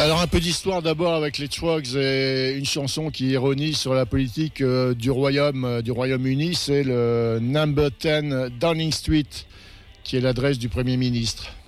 Alors un peu d'histoire d'abord avec les Troggs et une chanson qui ironise sur la politique du Royaume-Uni, c'est le Number 10 Downing Street qui est l'adresse du Premier ministre.